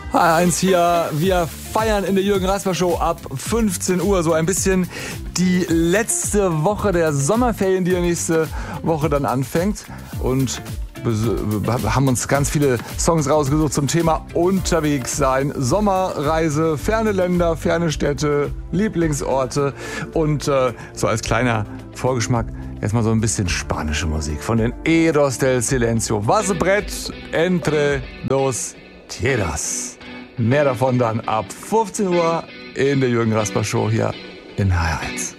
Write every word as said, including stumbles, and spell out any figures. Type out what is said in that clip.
H eins hier, wir feiern in der Jürgen Rasper Show ab fünfzehn Uhr so ein bisschen die letzte Woche der Sommerferien, die ja nächste Woche dann anfängt. Und haben uns ganz viele Songs rausgesucht zum Thema unterwegs sein, Sommerreise, ferne Länder, ferne Städte, Lieblingsorte und äh, so als kleiner Vorgeschmack erstmal so ein bisschen spanische Musik von den Eros del Silencio. Was Brett entre dos tierras. Mehr davon dann ab fünfzehn Uhr in der Jürgen Rasper Show hier in H eins.